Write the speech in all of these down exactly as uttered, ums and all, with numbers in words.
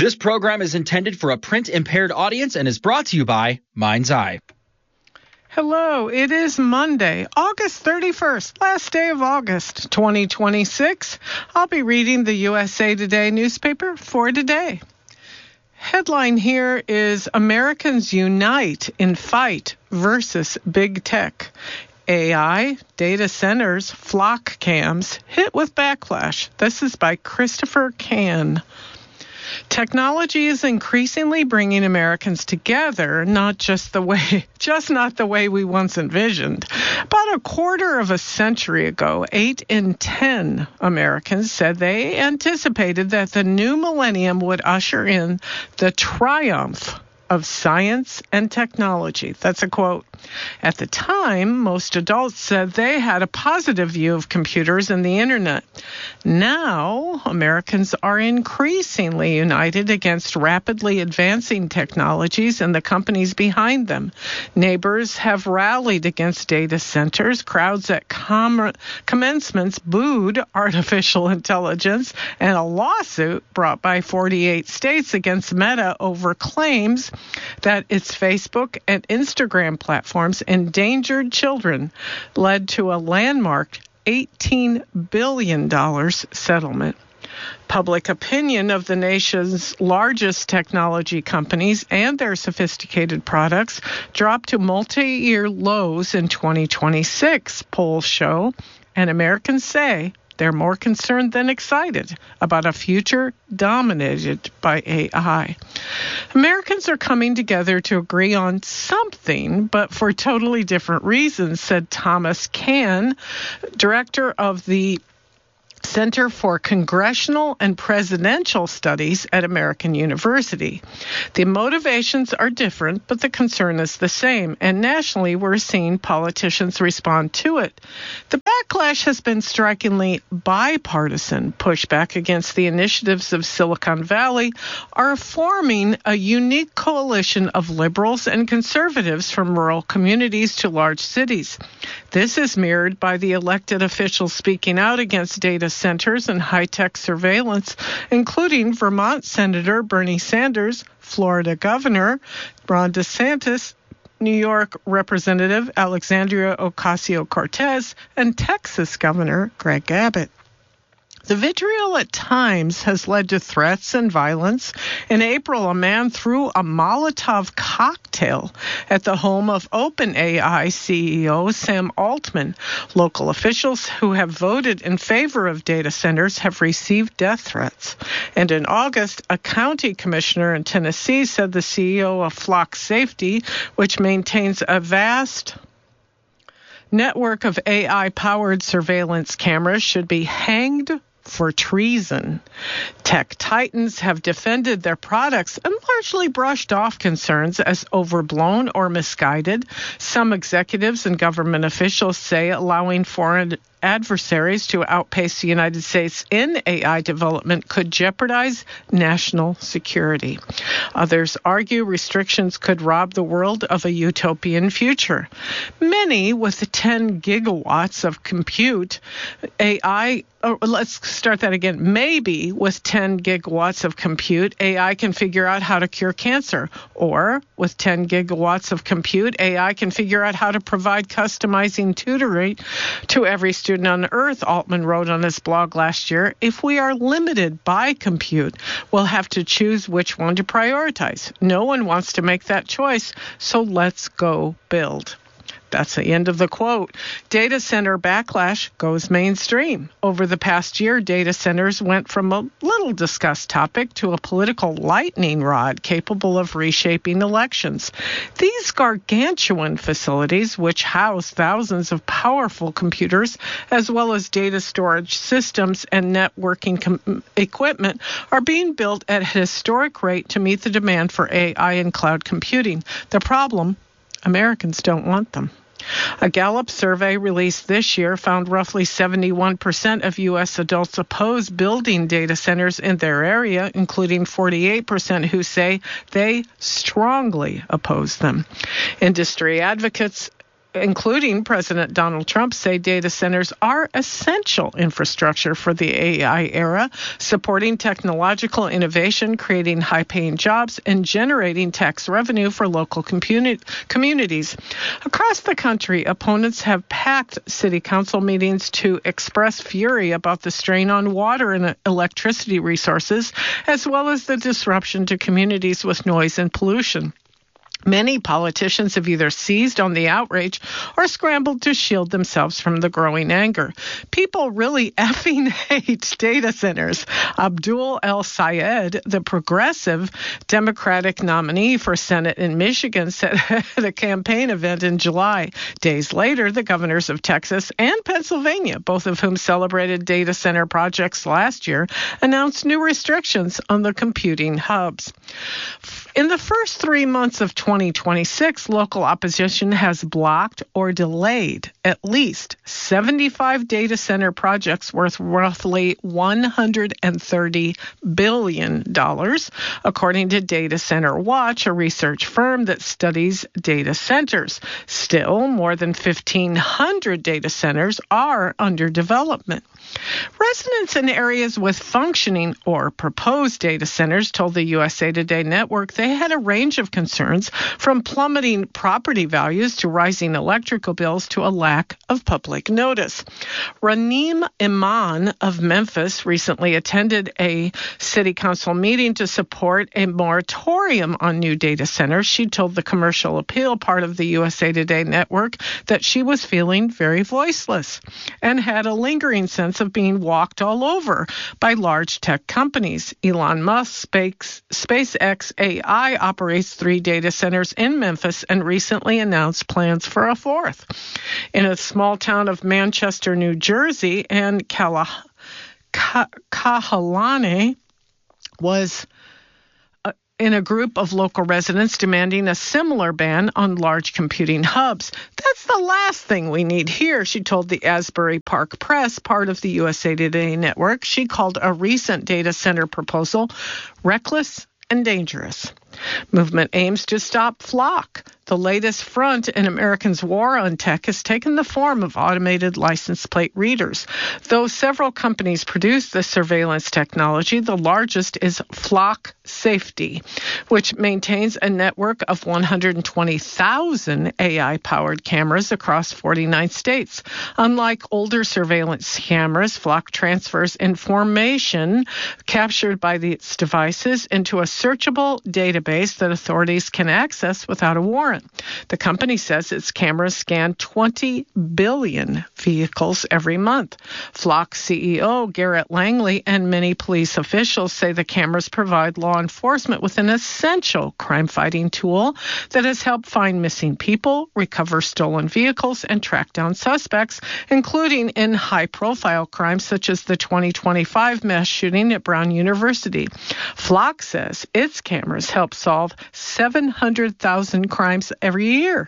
This program is intended for a print-impaired audience and is brought to you by Mind's Eye. Hello, it is Monday, August thirty-first, last day of August, twenty twenty-six. I'll be reading the U S A Today newspaper for today. Headline here is Americans Unite in Fight versus Big Tech. A I, data centers, flock cams, hit with backlash. This is by Christopher Kahn. Technology is increasingly bringing Americans together, not just the way, just not the way we once envisioned. About a quarter of a century ago, eight in ten Americans said they anticipated that the new millennium would usher in the triumph of science and technology. That's a quote. At the time, most adults said they had a positive view of computers and the internet. Now, Americans are increasingly united against rapidly advancing technologies and the companies behind them. Neighbors have rallied against data centers. Crowds at com- commencements booed artificial intelligence, and a lawsuit brought by forty-eight states against Meta over claims that its Facebook and Instagram platforms endangered children led to a landmark eighteen billion dollars settlement. Public opinion of the nation's largest technology companies and their sophisticated products dropped to multi-year lows in twenty twenty-six, polls show, and Americans say they're more concerned than excited about a future dominated by A I. Americans are coming together to agree on something, but for totally different reasons, said Thomas Kahn, director of the Center for Congressional and Presidential Studies at American University. The motivations are different, but the concern is the same, and nationally we're seeing politicians respond to it. The backlash has been strikingly bipartisan. Pushback against the initiatives of Silicon Valley are forming a unique coalition of liberals and conservatives from rural communities to large cities. This is mirrored by the elected officials speaking out against data centers and high-tech surveillance, including Vermont Senator Bernie Sanders, Florida Governor Ron DeSantis, New York Representative Alexandria Ocasio-Cortez, and Texas Governor Greg Abbott. The vitriol at times has led to threats and violence. In April, a man threw a Molotov cocktail at the home of OpenAI C E O Sam Altman. Local officials who have voted in favor of data centers have received death threats. And in August, a county commissioner in Tennessee said the C E O of Flock Safety, which maintains a vast network of A I-powered surveillance cameras, should be hanged for treason. Tech titans have defended their products and largely brushed off concerns as overblown or misguided. Some executives and government officials say allowing foreign adversaries to outpace the United States in A I development could jeopardize national security. Others argue restrictions could rob the world of a utopian future. Many with ten gigawatts of compute, A I Oh, let's start that again. Maybe with ten gigawatts of compute, A I can figure out how to cure cancer. Or with ten gigawatts of compute, A I can figure out how to provide customizing tutoring to every student on Earth, Altman wrote on his blog last year. If we are limited by compute, we'll have to choose which one to prioritize. No one wants to make that choice, so let's go build. That's the end of the quote. Data center backlash goes mainstream. Over the past year, data centers went from a little discussed topic to a political lightning rod capable of reshaping elections. These gargantuan facilities, which house thousands of powerful computers, as well as data storage systems and networking com- equipment, are being built at a historic rate to meet the demand for A I and cloud computing. The problem, Americans don't want them. A Gallup survey released this year found roughly seventy-one percent of U S adults oppose building data centers in their area, including forty-eight percent who say they strongly oppose them. Industry advocates including President Donald Trump, say data centers are essential infrastructure for the A I era, supporting technological innovation, creating high-paying jobs, and generating tax revenue for local communities. Across the country, opponents have packed city council meetings to express fury about the strain on water and electricity resources, as well as the disruption to communities with noise and pollution. Many politicians have either seized on the outrage or scrambled to shield themselves from the growing anger. People really effing hate data centers. Abdul El-Sayed, the progressive Democratic nominee for Senate in Michigan, said at a campaign event in July. Days later, the governors of Texas and Pennsylvania, both of whom celebrated data center projects last year, announced new restrictions on the computing hubs. In the first three months of twenty twenty-six, local opposition has blocked or delayed at least seventy-five data center projects worth roughly one hundred thirty billion dollars, according to Data Center Watch, a research firm that studies data centers. Still, more than fifteen hundred data centers are under development. Residents in areas with functioning or proposed data centers told the U S A Today network they had a range of concerns, from plummeting property values to rising electrical bills to a lack of public notice. Raneem Iman of Memphis recently attended a city council meeting to support a moratorium on new data centers. She told the Commercial Appeal, part of the U S A Today network, that she was feeling very voiceless and had a lingering sense of being walked all over by large tech companies. Elon Musk, Space, SpaceX A I operates three data centers in Memphis and recently announced plans for a fourth. In a small town of Manchester, New Jersey, and Kala, Ka, Kahalane was in a group of local residents demanding a similar ban on large computing hubs. That's the last thing we need here, she told the Asbury Park Press, part of the U S A Today network. She called a recent data center proposal reckless and dangerous. Movement aims to stop Flock. The latest front in Americans' war on tech has taken the form of automated license plate readers. Though several companies produce the surveillance technology, the largest is Flock Safety, which maintains a network of one hundred twenty thousand A I-powered cameras across forty-nine states. Unlike older surveillance cameras, Flock transfers information captured by its devices into a searchable database that authorities can access without a warrant. The company says its cameras scan twenty billion vehicles every month. Flock C E O Garrett Langley and many police officials say the cameras provide law enforcement with an essential crime-fighting tool that has helped find missing people, recover stolen vehicles, and track down suspects, including in high-profile crimes such as the twenty twenty-five mass shooting at Brown University. Flock says its cameras help solve seven hundred thousand crimes every year.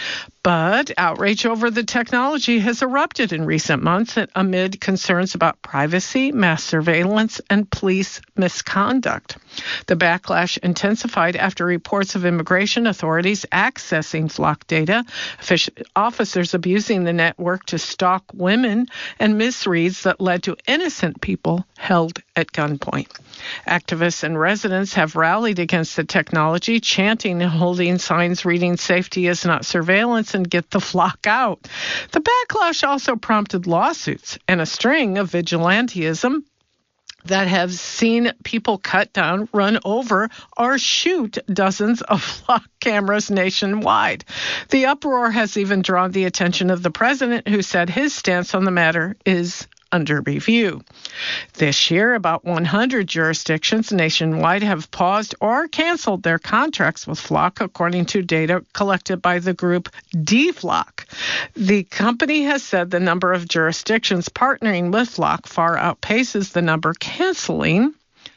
But outrage over the technology has erupted in recent months amid concerns about privacy, mass surveillance, and police misconduct. The backlash intensified after reports of immigration authorities accessing Flock data, officers abusing the network to stalk women, and misreads that led to innocent people held at gunpoint. Activists and residents have rallied against the technology, chanting and holding signs reading "Safety is not surveillance" and "Get the Flock out." The backlash also prompted lawsuits and a string of vigilantism that have seen people cut down, run over, or shoot dozens of Flock cameras nationwide. The uproar has even drawn the attention of the president, who said his stance on the matter is under review. This year, about one hundred jurisdictions nationwide have paused or canceled their contracts with Flock, according to data collected by the group D-Flock. The company has said the number of jurisdictions partnering with Flock far outpaces the number canceling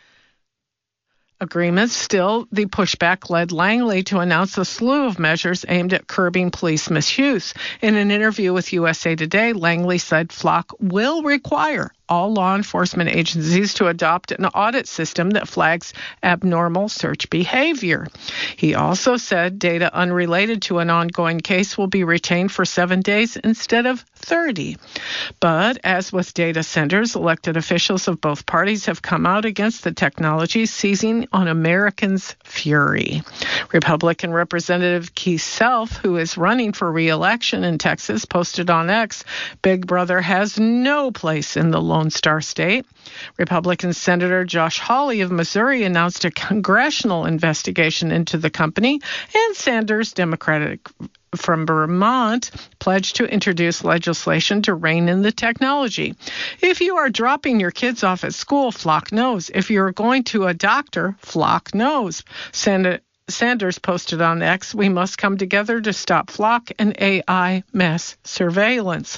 agreements. Still, the pushback led Langley to announce a slew of measures aimed at curbing police misuse. In an interview with U S A Today, Langley said Flock will require all law enforcement agencies to adopt an audit system that flags abnormal search behavior. He also said data unrelated to an ongoing case will be retained for seven days instead of thirty. But as with data centers, elected officials of both parties have come out against the technology, seizing on Americans' fury. Republican Representative Keith Self, who is running for re-election in Texas, posted on X, Big Brother has no place in the Lone Star State. Republican Senator Josh Hawley of Missouri announced a congressional investigation into the company, and Sanders, Democratic from Vermont, pledged to introduce legislation to rein in the technology. If you are dropping your kids off at school, Flock knows. If you're going to a doctor, Flock knows. Sen- Sanders posted on X, we must come together to stop Flock and A I mass surveillance.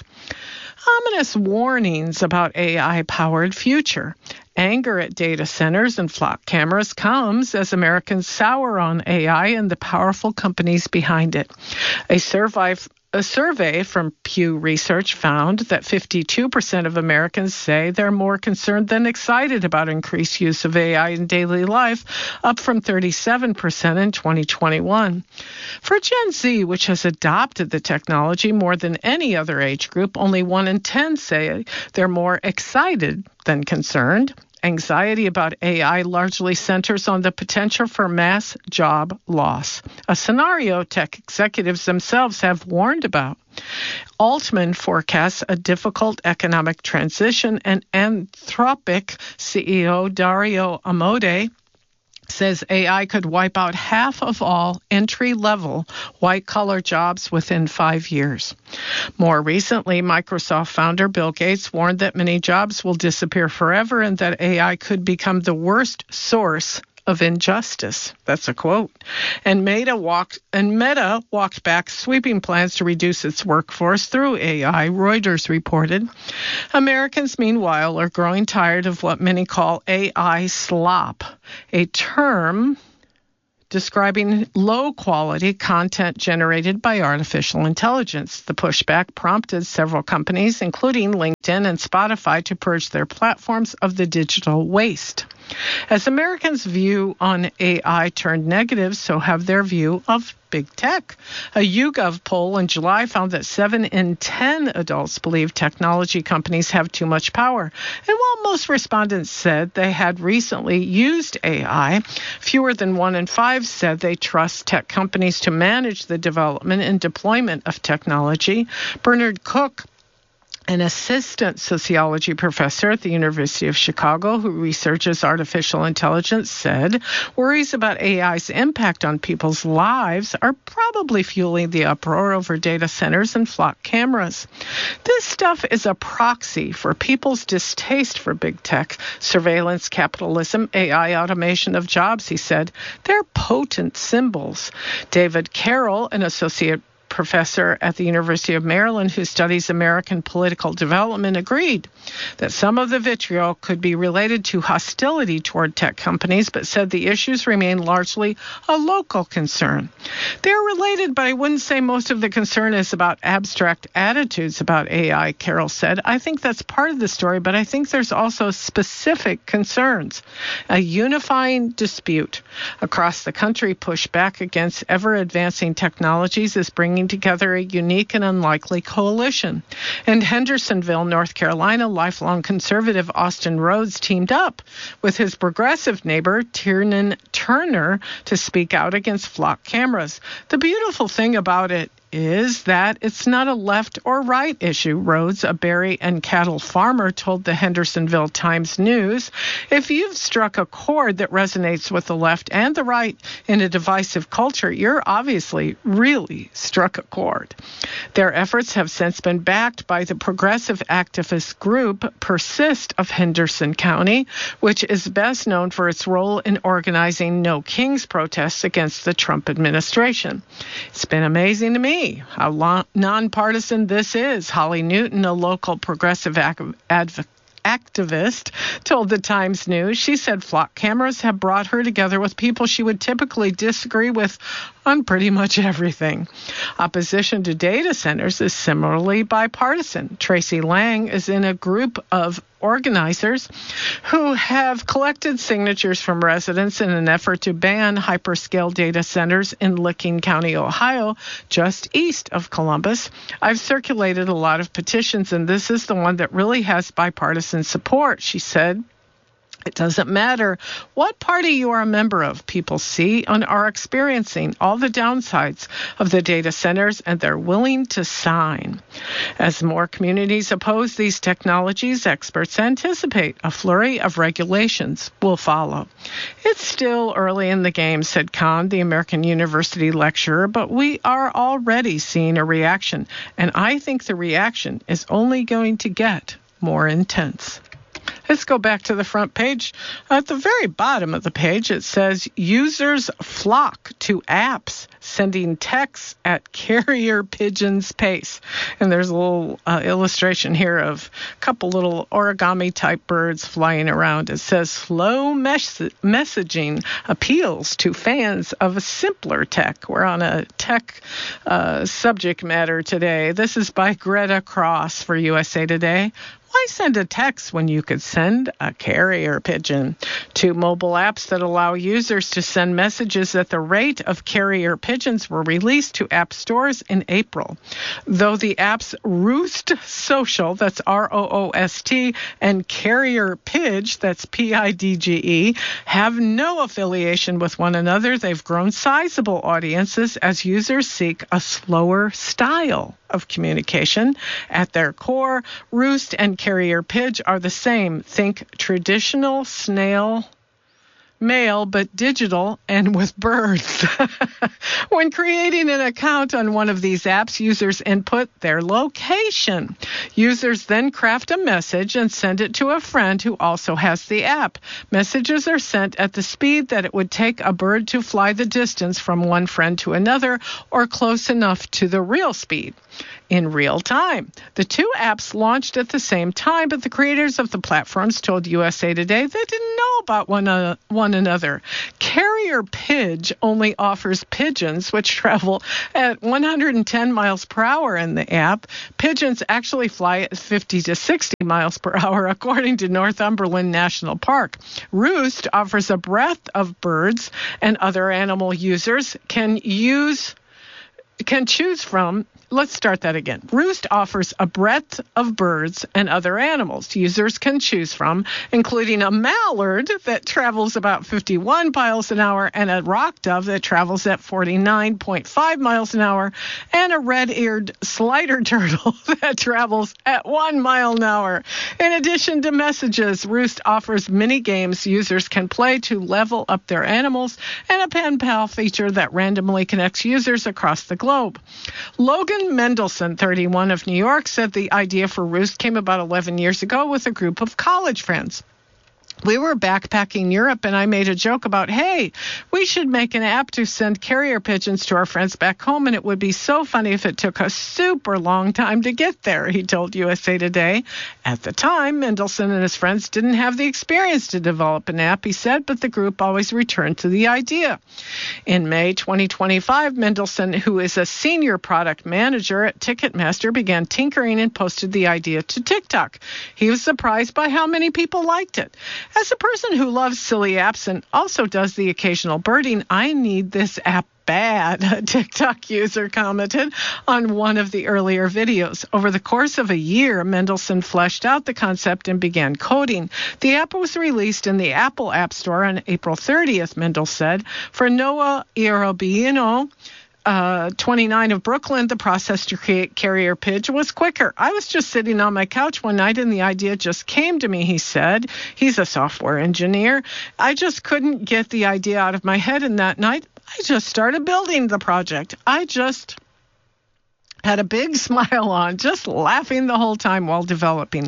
Ominous warnings about A I-powered future. Anger at data centers and Flock cameras comes as Americans sour on A I and the powerful companies behind it. A survey, a survey from Pew Research found that fifty-two percent of Americans say they're more concerned than excited about increased use of A I in daily life, up from thirty-seven percent in twenty twenty-one. For Gen Z, which has adopted the technology more than any other age group, only one in ten say they're more excited than concerned. Anxiety about A I largely centers on the potential for mass job loss, a scenario tech executives themselves have warned about. Altman forecasts a difficult economic transition, and Anthropic C E O Dario Amodei says A I could wipe out half of all entry-level white-collar jobs within five years. More recently, Microsoft founder Bill Gates warned that many jobs will disappear forever and that A I could become the worst source of injustice. That's a quote. And Meta walked and Meta walked back sweeping plans to reduce its workforce through A I, Reuters reported. Americans, meanwhile, are growing tired of what many call A I slop, a term describing low-quality content generated by artificial intelligence. The pushback prompted several companies, including LinkedIn and Spotify, to purge their platforms of the digital waste. As Americans' view on A I turned negative, so have their view of big tech. A YouGov poll in July found that seven in ten adults believe technology companies have too much power. And while most respondents said they had recently used A I, fewer than one in five said they trust tech companies to manage the development and deployment of technology. Bernard Cook, an assistant sociology professor at the University of Chicago who researches artificial intelligence, said worries about A I's impact on people's lives are probably fueling the uproar over data centers and Flock cameras. This stuff is a proxy for people's distaste for big tech, surveillance, capitalism, A I automation of jobs, he said. They're potent symbols. David Carroll, an associate professor at the University of Maryland who studies American political development, agreed that some of the vitriol could be related to hostility toward tech companies, but said the issues remain largely a local concern. They're related, but I wouldn't say most of the concern is about abstract attitudes about A I, Carroll said. I think that's part of the story, but I think there's also specific concerns. A unifying dispute across the country pushed back against ever-advancing technologies is bringing together a unique and unlikely coalition. In Hendersonville, North Carolina, lifelong conservative Austin Rhodes teamed up with his progressive neighbor, Tiernan Turner, to speak out against Flock cameras. The beautiful thing about it is that it's not a left or right issue, Rhodes, a berry and cattle farmer, told the Hendersonville Times News. If you've struck a chord that resonates with the left and the right in a divisive culture, you're obviously really struck a chord. Their efforts have since been backed by the progressive activist group Persist of Henderson County, which is best known for its role in organizing No Kings protests against the Trump administration. It's been amazing to me how long, nonpartisan this is. Holly Newton, a local progressive ac- advocate, activist, told the Times News. She said Flock cameras have brought her together with people she would typically disagree with on pretty much everything. Opposition to data centers is similarly bipartisan. Tracy Lang is in a group of organizers who have collected signatures from residents in an effort to ban hyperscale data centers in Licking County, Ohio, just east of Columbus. I've circulated a lot of petitions, and this is the one that really has bipartisan support, she said. It doesn't matter what party you are a member of. People see and are experiencing all the downsides of the data centers, and they're willing to sign. As more communities oppose these technologies, experts anticipate a flurry of regulations will follow. It's still early in the game, said Kahn, the American University lecturer, but we are already seeing a reaction, and I think the reaction is only going to get more intense. Let's go back to the front page. At the very bottom of the page, it says, users flock to apps sending texts at carrier pigeon's pace. And there's a little uh, illustration here of a couple little origami-type birds flying around. It says, slow mes- messaging appeals to fans of a simpler tech. We're on a tech uh, subject matter today. This is by Greta Cross for U S A Today. Why send a text when you could send a carrier pigeon? Two mobile apps that allow users to send messages at the rate of carrier pigeons were released to app stores in April. Though the apps Roost Social, that's R O O S T, and Carrier Pidge, that's P I D G E, have no affiliation with one another, they've grown sizable audiences as users seek a slower style of communication. At their core, Roost and Carrier Pidge are the same. Think traditional snail mail, but digital and with birds. When creating an account on one of these apps, users input their location. Users then craft a message and send it to a friend who also has the app. Messages are sent at the speed that it would take a bird to fly the distance from one friend to another, or close enough to the real speed. In real time. The two apps launched at the same time, but the creators of the platforms told U S A Today they didn't know about one, uh, one another. Carrier Pidge only offers pigeons, which travel at one hundred ten miles per hour in the app. Pigeons actually fly at fifty to sixty miles per hour, according to Northumberland National Park. Roost offers a breadth of birds, and other animal users can use can choose from. Let's start that again. Roost offers a breadth of birds and other animals users can choose from, including a mallard that travels about fifty-one miles an hour and a rock dove that travels at forty-nine point five miles an hour and a red-eared slider turtle that travels at one mile an hour. In addition to messages, Roost offers mini games users can play to level up their animals and a pen pal feature that randomly connects users across the globe. Logan Mendelson, thirty-one, of New York, said the idea for Roost came about eleven years ago with a group of college friends. We were backpacking Europe, and I made a joke about, hey, we should make an app to send carrier pigeons to our friends back home, and it would be so funny if it took a super long time to get there, he told U S A Today. At the time, Mendelson and his friends didn't have the experience to develop an app, he said, but the group always returned to the idea. In May twenty twenty-five, Mendelson, who is a senior product manager at Ticketmaster, began tinkering and posted the idea to TikTok. He was surprised by how many people liked it. As a person who loves silly apps and also does the occasional birding, I need this app bad, a TikTok user commented on one of the earlier videos. Over the course of a year, Mendelson fleshed out the concept and began coding. The app was released in the Apple App Store on April thirtieth, Mendel said. For Noah Irobino, Uh, twenty-nine, of Brooklyn, the process to create Carrier Pidge was quicker. I was just sitting on my couch one night and the idea just came to me, he said. He's a software engineer. I just couldn't get the idea out of my head, and that night I just started building the project. I just had a big smile on, just laughing the whole time while developing.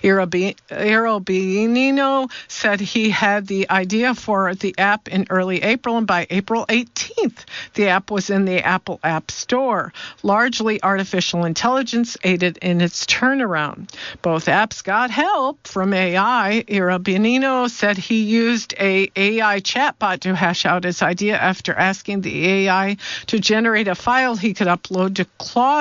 Irobino said he had the idea for the app in early April, and by April eighteenth, the app was in the Apple App Store. Largely artificial intelligence aided in its turnaround. Both apps got help from A I. Irobino said he used a AI chatbot to hash out his idea after asking the A I to generate a file he could upload to Claude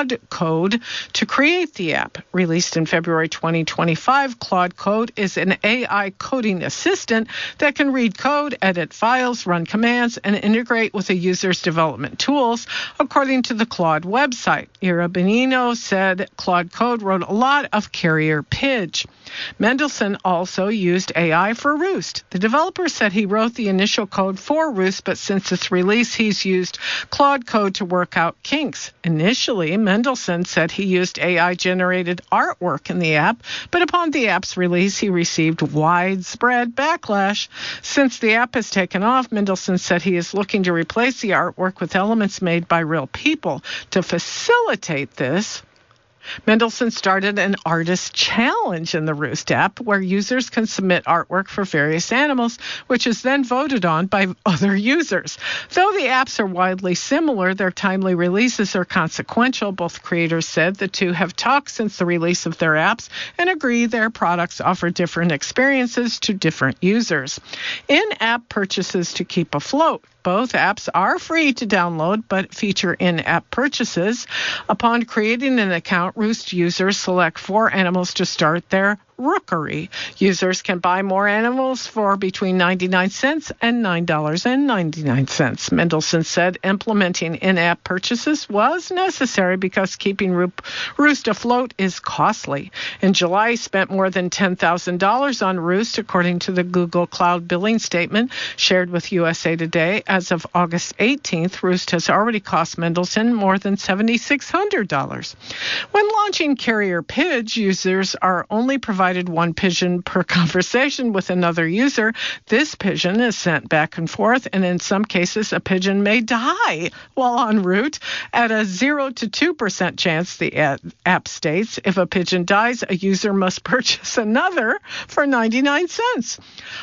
Claude Code to create the app. Released in February twenty twenty-five, Claude Code is an A I coding assistant that can read code, edit files, run commands, and integrate with a user's development tools, according to the Claude website. Ira Bonino said Claude Code wrote a lot of Carrier Pigeon. Mendelsohn also used A I for Roost. The developer said he wrote the initial code for Roost, but since its release, he's used Claude Code to work out kinks. Initially, Mendelsohn said he used A I-generated artwork in the app, but upon the app's release, he received widespread backlash. Since the app has taken off, Mendelsohn said he is looking to replace the artwork with elements made by real people. To facilitate this, Mendelsohn started an artist challenge in the Roost app where users can submit artwork for various animals, which is then voted on by other users. Though the apps are widely similar, their timely releases are consequential. Both creators said the two have talked since the release of their apps and agree their products offer different experiences to different users. In-app purchases to keep afloat. Both apps are free to download, but feature in-app purchases. Upon creating an account, Roost users select four animals to start their rookery. Users can buy more animals for between ninety-nine cents and nine dollars and ninety-nine cents. Mendelsohn said implementing in-app purchases was necessary because keeping Roost afloat is costly. In July, he spent more than ten thousand dollars on Roost, according to the Google Cloud billing statement shared with U S A Today. As of August eighteenth, Roost has already cost Mendelsohn more than seven thousand six hundred dollars. When launching Carrier Pigeon, users are only provided one pigeon per conversation with another user. This pigeon is sent back and forth, and in some cases, a pigeon may die while en route. At a zero to two percent chance, the app states, if a pigeon dies, a user must purchase another for ninety-nine cents.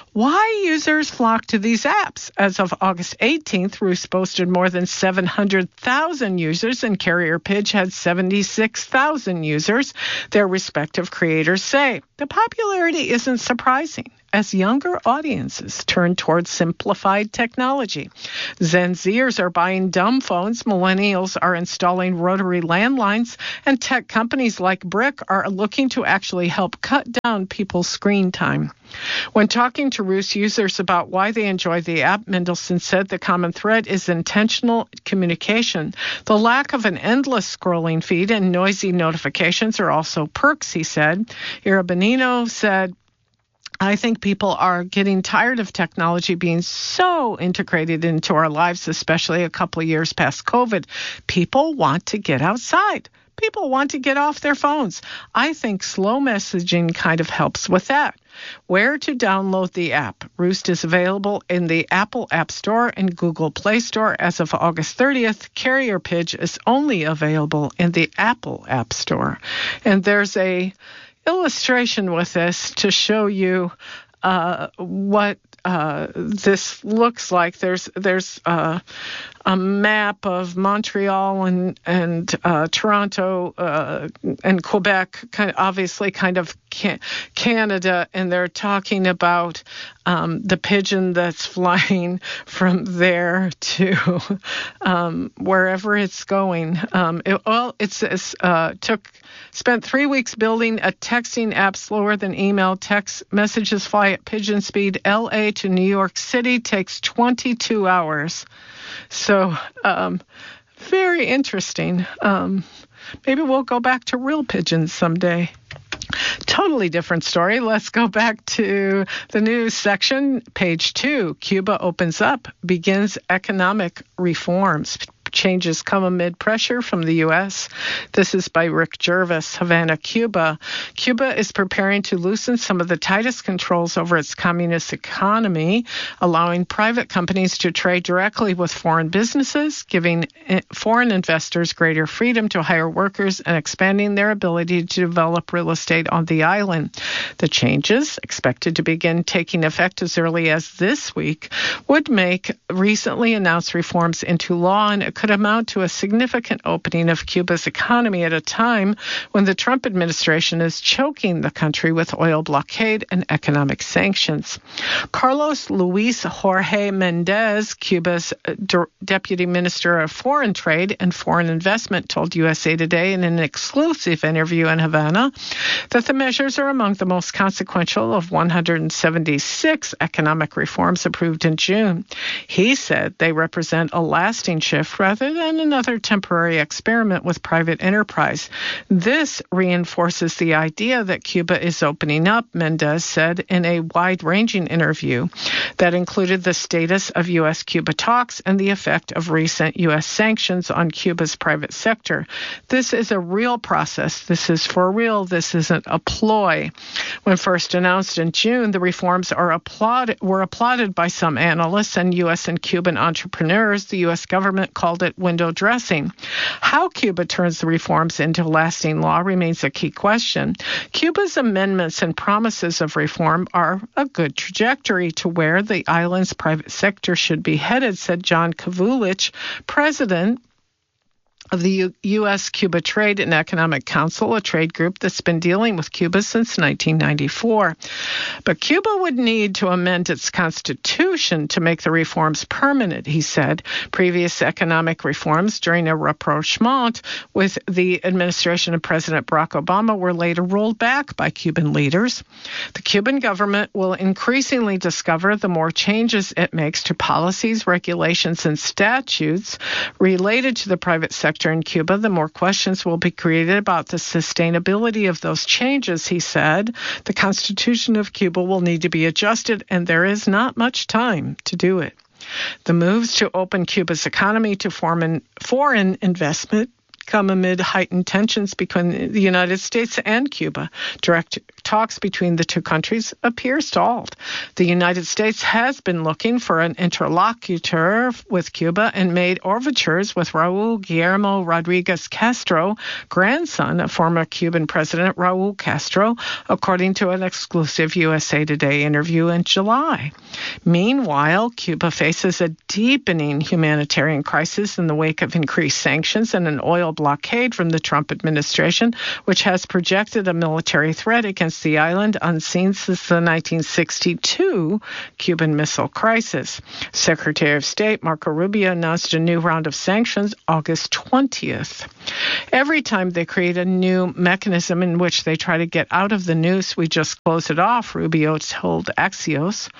Why users flock to these apps? As of August eighteenth, Roost boasted more than seven hundred thousand users, and Carrier Pigeon had seventy-six thousand users, their respective creators say. The popularity isn't surprising, as younger audiences turn towards simplified technology. Gen Zers are buying dumb phones, millennials are installing rotary landlines, and tech companies like Brick are looking to actually help cut down people's screen time. When talking to Roost users about why they enjoy the app, Mendelsohn said the common thread is intentional communication. The lack of an endless scrolling feed and noisy notifications are also perks, he said. Ira Bonino said, I think people are getting tired of technology being so integrated into our lives, especially a couple of years past COVID. People want to get outside. People want to get off their phones. I think slow messaging kind of helps with that. Where to download the app? Roost is available in the Apple App Store and Google Play Store. As of August thirtieth, Carrier Pigeon is only available in the Apple App Store. And there's a illustration with this to show you uh, what uh, this looks like. There's there's uh, a map of Montreal and and uh, Toronto uh, and Quebec, kind of obviously kind of can- Canada, and they're talking about um, the pigeon that's flying from there to um, wherever it's going. Um, it, well, it says uh, took. Spent three weeks building a texting app slower than email. Text messages fly at pigeon speed. L A to New York City takes twenty-two hours. So um, very interesting. Um, maybe we'll go back to real pigeons someday. Totally different story. Let's go back to the news section. Page two. Cuba opens up, begins economic reforms. Changes come amid pressure from the U S. This is by Rick Jervis, Havana, Cuba. Cuba is preparing to loosen some of the tightest controls over its communist economy, allowing private companies to trade directly with foreign businesses, giving foreign investors greater freedom to hire workers, and expanding their ability to develop real estate on the island. The changes, expected to begin taking effect as early as this week, would make recently announced reforms into law and could amount to a significant opening of Cuba's economy at a time when the Trump administration is choking the country with oil blockade and economic sanctions. Carlos Luis Jorge Mendez, Cuba's De- Deputy Minister of Foreign Trade and Foreign Investment, told U S A Today in an exclusive interview in Havana that the measures are among the most consequential of one hundred seventy-six economic reforms approved in June. He said they represent a lasting shift rather than another temporary experiment with private enterprise. This reinforces the idea that Cuba is opening up, Mendez said in a wide-ranging interview that included the status of U S-Cuba talks and the effect of recent U S sanctions on Cuba's private sector. This is a real process. This is for real. This isn't a ploy. When first announced in June, the reforms are applauded, were applauded by some analysts and U S and Cuban entrepreneurs. The U S government called it window dressing. How Cuba turns the reforms into lasting law remains a key question. Cuba's amendments and promises of reform are a good trajectory to where the island's private sector should be headed, said John Kavulich, president of the U S-Cuba Trade and Economic Council, a trade group that's been dealing with Cuba since nineteen ninety-four. But Cuba would need to amend its constitution to make the reforms permanent, he said. Previous economic reforms during a rapprochement with the administration of President Barack Obama were later rolled back by Cuban leaders. The Cuban government will increasingly discover the more changes it makes to policies, regulations, and statutes related to the private sector in Cuba, the more questions will be created about the sustainability of those changes, he said. The Constitution of Cuba will need to be adjusted, and there is not much time to do it. The moves to open Cuba's economy to foreign, foreign investment come amid heightened tensions between the United States and Cuba. Direct talks between the two countries appear stalled. The United States has been looking for an interlocutor with Cuba and made overtures with Raul Guillermo Rodriguez Castro, grandson of former Cuban President Raul Castro, according to an exclusive U S A Today interview in July. Meanwhile, Cuba faces a deepening humanitarian crisis in the wake of increased sanctions and an oil blockade from the Trump administration, which has projected a military threat against the island unseen since the nineteen sixty-two Cuban Missile Crisis. Secretary of State Marco Rubio announced a new round of sanctions August twentieth. Every time they create a new mechanism in which they try to get out of the noose, we just close it off, Rubio told Axios.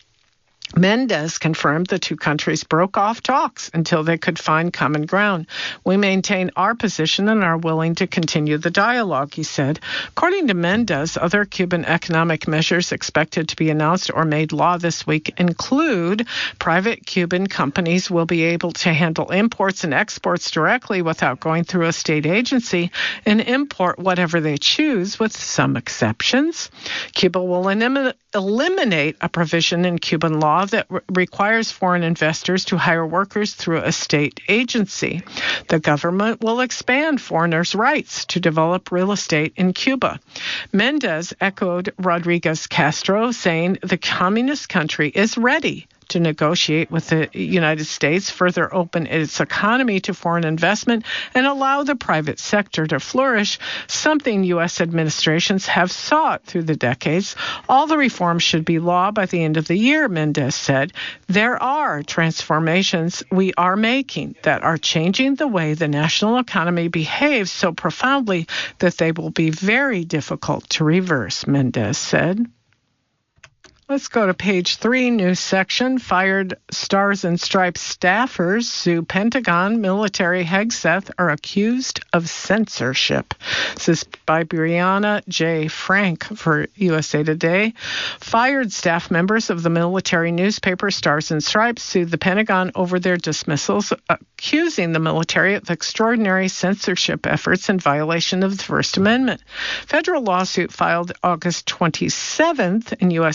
Mendez confirmed the two countries broke off talks until they could find common ground. We maintain our position and are willing to continue the dialogue, he said. According to Mendez, other Cuban economic measures expected to be announced or made law this week include private Cuban companies will be able to handle imports and exports directly without going through a state agency and import whatever they choose, with some exceptions. Cuba will elim- eliminate a provision in Cuban law that re- requires foreign investors to hire workers through a state agency. The government will expand foreigners' rights to develop real estate in Cuba. Mendez echoed Rodriguez Castro, saying the communist country is ready to negotiate with the United States, further open its economy to foreign investment, and allow the private sector to flourish, something U S administrations have sought through the decades. All the reforms should be law by the end of the year, Mendez said. There are transformations we are making that are changing the way the national economy behaves so profoundly that they will be very difficult to reverse, Mendez said. Let's go to page three, news section. Fired Stars and Stripes staffers sue Pentagon. Military Hegseth are accused of censorship. This is by Brianna J. Frank for U S A Today. Fired staff members of the military newspaper Stars and Stripes sued the Pentagon over their dismissals, accusing the military of extraordinary censorship efforts in violation of the First Amendment. Federal lawsuit filed August twenty-seventh in U S District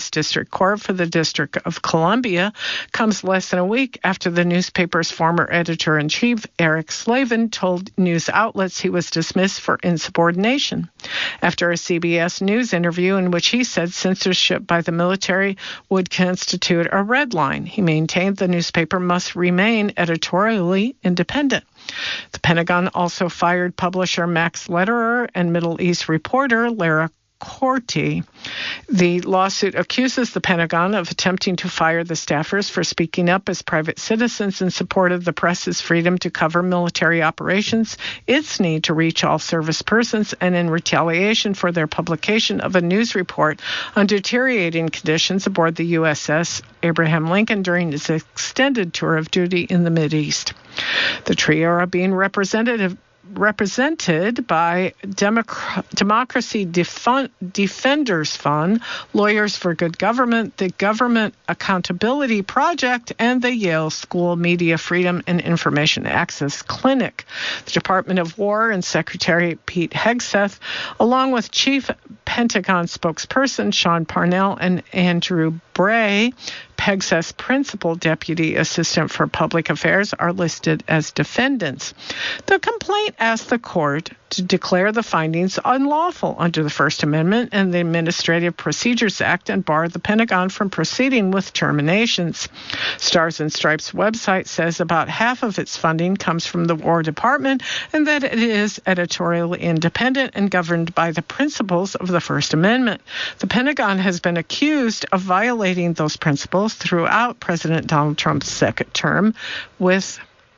District Court for the District of Columbia comes less than a week after the newspaper's former editor-in-chief, Eric Slavin, told news outlets he was dismissed for insubordination after a C B S News interview in which he said censorship by the military would constitute a red line. He maintained the newspaper must remain editorially independent. The Pentagon also fired publisher Max Lederer and Middle East reporter Lara Corti. The lawsuit accuses the Pentagon of attempting to fire the staffers for speaking up as private citizens in support of the press's freedom to cover military operations, its need to reach all service persons, and in retaliation for their publication of a news report on deteriorating conditions aboard the U S S Abraham Lincoln during his extended tour of duty in the Mideast. The trio are being represented represented by Democ- Democracy Defun- Defenders Fund, Lawyers for Good Government, the Government Accountability Project, and the Yale School Media Freedom and Information Access Clinic. The Department of War and Secretary Pete Hegseth, along with Chief Pentagon spokesperson Sean Parnell and Andrew Bray, Hegseth's principal deputy assistant for public affairs, are listed as defendants. The complaint asked the court to declare the findings unlawful under the First Amendment and the Administrative Procedures Act and bar the Pentagon from proceeding with terminations. Stars and Stripes website says about half of its funding comes from the War Department and that it is editorially independent and governed by the principles of the First Amendment. The Pentagon has been accused of violating those principles throughout President Donald Trump's second term, with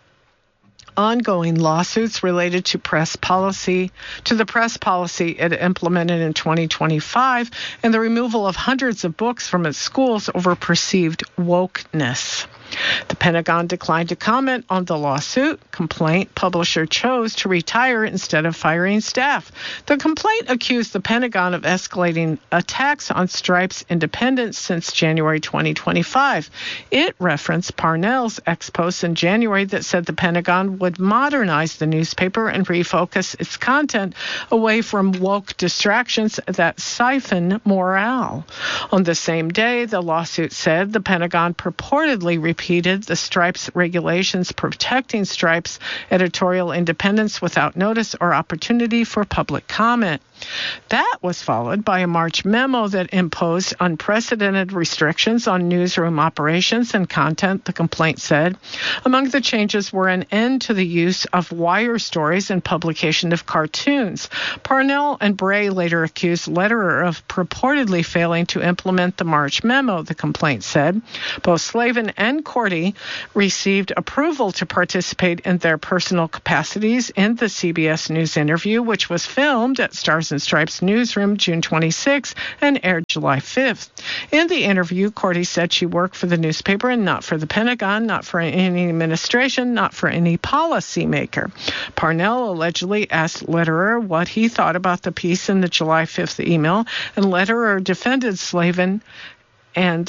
ongoing lawsuits related to press policy, to the press policy it implemented in twenty twenty-five, and the removal of hundreds of books from its schools over perceived wokeness. The Pentagon declined to comment on the lawsuit. Complaint publisher chose to retire instead of firing staff. The complaint accused the Pentagon of escalating attacks on Stripes' independence since January twenty twenty-five. It referenced Parnell's ex-post in January that said the Pentagon would modernize the newspaper and refocus its content away from woke distractions that siphon morale. On the same day, the lawsuit said the Pentagon purportedly repeated the Stripes regulations protecting Stripes' editorial independence without notice or opportunity for public comment. That was followed by a March memo that imposed unprecedented restrictions on newsroom operations and content, the complaint said. Among the changes were an end to the use of wire stories and publication of cartoons. Parnell and Bray later accused Lederer of purportedly failing to implement the March memo, the complaint said. Both Slavin and Corti received approval to participate in their personal capacities in the C B S News interview, which was filmed at Stars and Stripes newsroom June twenty-sixth and aired July fifth. In the interview, Corti said she worked for the newspaper and not for the Pentagon, not for any administration, not for any policymaker. Parnell allegedly asked Lederer what he thought about the piece in the July fifth email, and Lederer defended Slavin and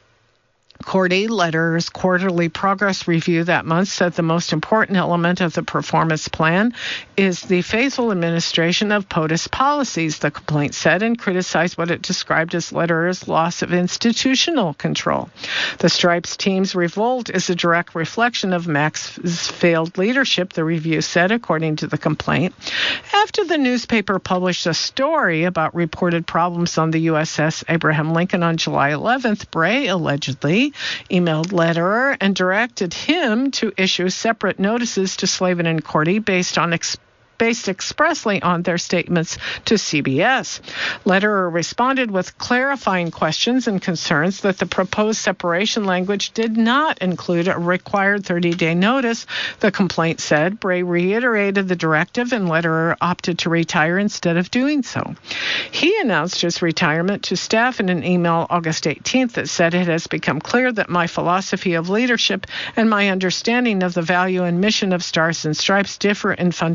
Corti. Lederer's quarterly progress review that month said the most important element of the performance plan is the faithful administration of POTUS policies, the complaint said, and criticized what it described as Lederer's loss of institutional control. The Stripes team's revolt is a direct reflection of Max's failed leadership, the review said, according to the complaint. After the newspaper published a story about reported problems on the U S S Abraham Lincoln on July eleventh, Bray allegedly emailed Lederer and directed him to issue separate notices to Slavin and Corti based on ex- based expressly on their statements to C B S. Lederer responded with clarifying questions and concerns that the proposed separation language did not include a required thirty-day notice, the complaint said. Bray reiterated the directive, and Lederer opted to retire instead of doing so. He announced his retirement to staff in an email August eighteenth that said, "It has become clear that my philosophy of leadership and my understanding of the value and mission of Stars and Stripes differ in fundamental ways.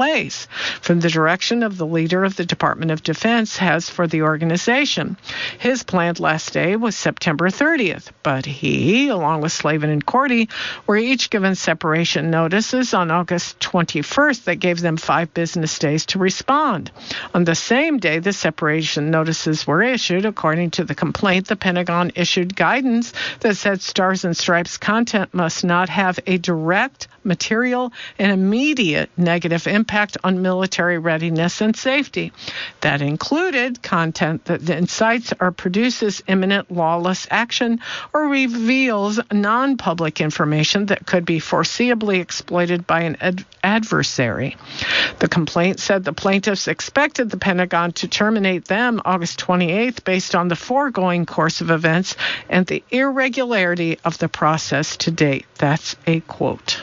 place from the direction of the leader of the Department of Defense has for the organization. His planned last day was September thirtieth, but he, along with Slavin and Cordy, were each given separation notices on August twenty-first that gave them five business days to respond. On the same day the separation notices were issued, according to the complaint, the Pentagon issued guidance that said Stars and Stripes content must not have a direct, material, and immediate negative impact on military readiness and safety. That included content that incites or produces imminent lawless action or reveals non-public information that could be foreseeably exploited by an ad- adversary. The complaint said the plaintiffs expected the Pentagon to terminate them August twenty-eighth based on the foregoing course of events and the irregularity of the process to date. That's a quote.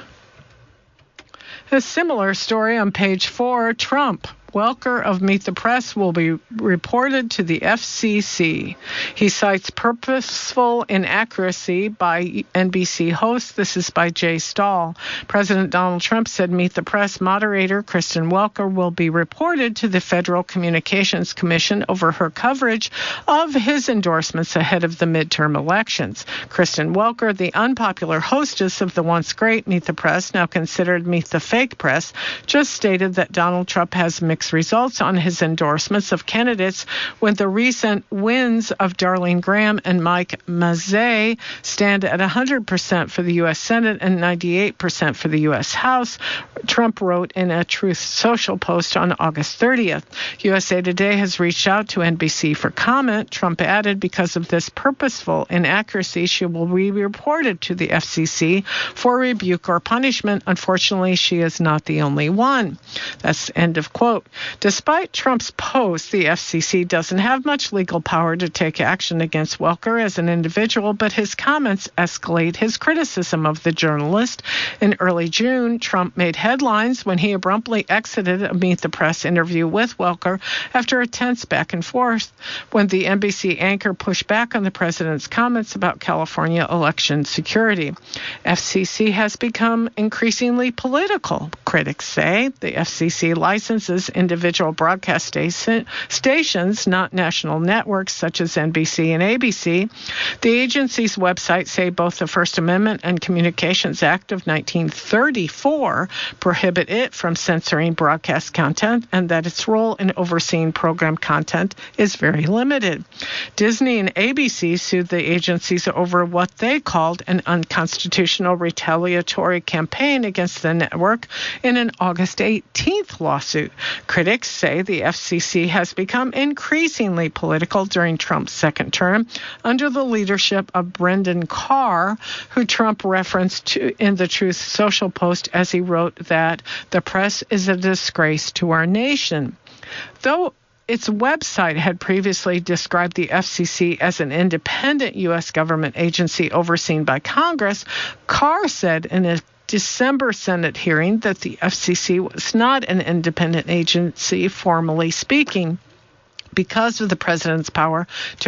A similar story on page four, Trump. Welker of Meet the Press will be reported to the F C C. He cites purposeful inaccuracy by N B C host. This is by Jay Stahl. President Donald Trump said Meet the Press moderator Kristen Welker will be reported to the Federal Communications Commission over her coverage of his endorsements ahead of the midterm elections. Kristen Welker, the unpopular hostess of the once great Meet the Press, now considered Meet the Fake Press, just stated that Donald Trump has mixed results on his endorsements of candidates when the recent wins of Darlene Graham and Mike Mazzei stand at one hundred percent for the U S Senate and ninety-eight percent for the U S House, Trump wrote in a Truth Social post on August thirtieth. U S A Today has reached out to N B C for comment. Trump added, because of this purposeful inaccuracy, she will be reported to the F C C for rebuke or punishment. Unfortunately, she is not the only one. That's the end of quote. Despite Trump's post, the F C C doesn't have much legal power to take action against Welker as an individual, but his comments escalate his criticism of the journalist. In early June, Trump made headlines when he abruptly exited a Meet the Press interview with Welker after a tense back and forth when the N B C anchor pushed back on the president's comments about California election security. F C C has become increasingly political, critics say. The F C C licenses individual broadcast station, stations, not national networks such as N B C and A B C. The agency's website say both the First Amendment and Communications Act of nineteen thirty-four prohibit it from censoring broadcast content and that its role in overseeing program content is very limited. Disney and A B C sued the agencies over what they called an unconstitutional retaliatory campaign against the network in an August eighteenth lawsuit. Critics say the F C C has become increasingly political during Trump's second term under the leadership of Brendan Carr, who Trump referenced to in the Truth Social post as he wrote that the press is a disgrace to our nation. Though its website had previously described the F C C as an independent U S government agency overseen by Congress, Carr said in a December Senate hearing that the F C C was not an independent agency, formally speaking, because of the president's power to